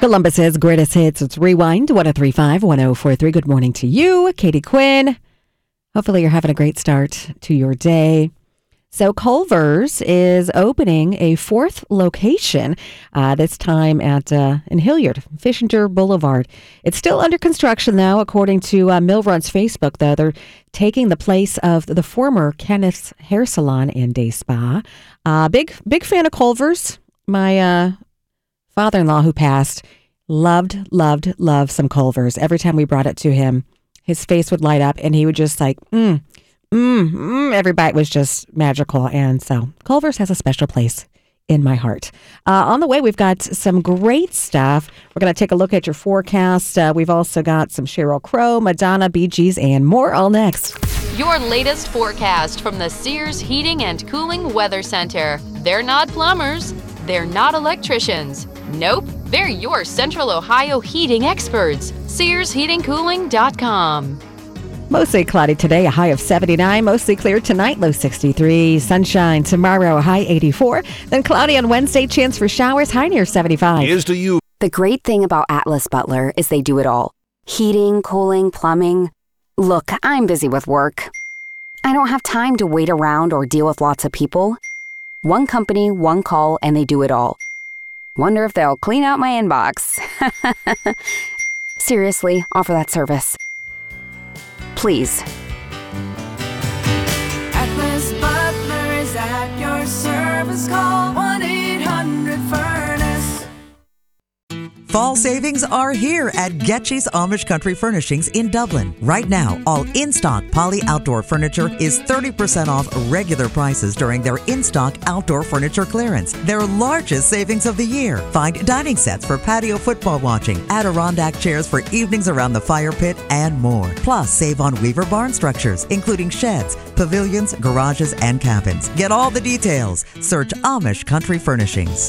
Columbus's greatest hits. It's Rewind 1035-1043. Good morning to you, Katie Quinn. Hopefully you're having a great start to your day. So Culver's is opening a fourth location, this time in Hilliard, Fishinger Boulevard. It's still under construction, though, according to Mill Run's Facebook, though. They're taking the place of the former Kenneth's Hair Salon and Day Spa. Big fan of Culver's. My father-in-law who passed loved some Culver's. Every time we brought it to him, his face would light up and he would just like, every bite was just magical. And so Culver's has a special place in my heart. On the way, we've got some great stuff. We're going to take a look at your forecast. We've also got some Sheryl Crow, Madonna, Bee Gees, and more all next. Your latest forecast from the Sears Heating and Cooling Weather Center. They're not plumbers. They're not electricians. Nope, they're your Central Ohio heating experts. SearsHeatingCooling.com. Mostly cloudy today, a high of 79. Mostly clear tonight, low 63. Sunshine tomorrow, high 84. Then cloudy on Wednesday, chance for showers, high near 75. Here's to you. The great thing about Atlas Butler is they do it all. Heating, cooling, plumbing. Look, I'm busy with work. I don't have time to wait around or deal with lots of people. One company, one call, and they do it all. Wonder if they'll clean out my inbox. Seriously, offer that service. Please. Atlas Butler is at your service. Call 1-800-FURNACE. Fall savings are here at Getchy's Amish Country Furnishings in Dublin. Right now, all in-stock Poly outdoor furniture is 30% off regular prices during their in-stock outdoor furniture clearance, their largest savings of the year. Find dining sets for patio football watching, Adirondack chairs for evenings around the fire pit, and more. Plus, save on Weaver barn structures, including sheds, pavilions, garages, and cabins. Get all the details. Search Amish Country Furnishings.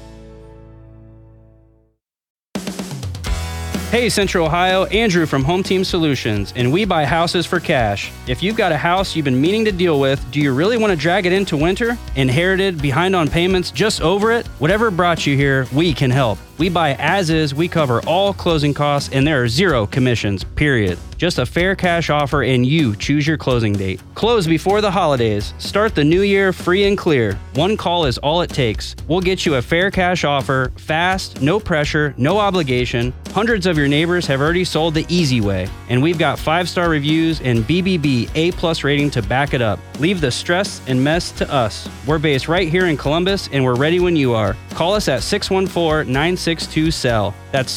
Hey Central Ohio, Andrew from Home Team Solutions, and we buy houses for cash. If you've got a house you've been meaning to deal with, do you really want to drag it into winter? Inherited, behind on payments, just over it? Whatever brought you here, we can help. We buy as is, we cover all closing costs, and there are zero commissions, period. Just a fair cash offer and you choose your closing date. Close before the holidays. Start the new year free and clear. One call is all it takes. We'll get you a fair cash offer, fast, no pressure, no obligation. Hundreds of your neighbors have already sold the easy way, and we've got 5-star reviews and BBB A+ rating to back it up. Leave the stress and mess to us. We're based right here in Columbus, and we're ready when you are. Call us at 614-962-SELL. That's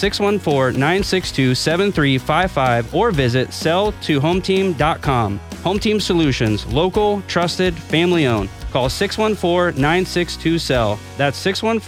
614-962-7355 or visit sell2hometeam.com. Home Team Solutions, local, trusted, family owned. Call 614-962-SELL. That's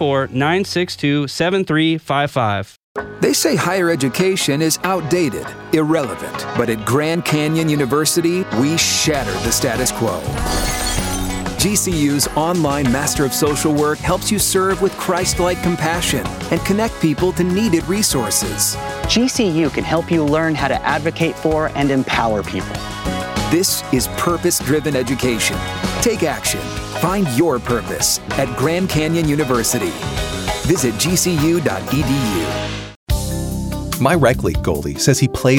614-962-7355. They say higher education is outdated, irrelevant, but at Grand Canyon University, we shattered the status quo. GCU's online Master of Social Work helps you serve with Christ-like compassion and connect people to needed resources. GCU can help you learn how to advocate for and empower people. This is purpose-driven education. Take action. Find your purpose at Grand Canyon University. Visit gcu.edu. My rec league goalie says he plays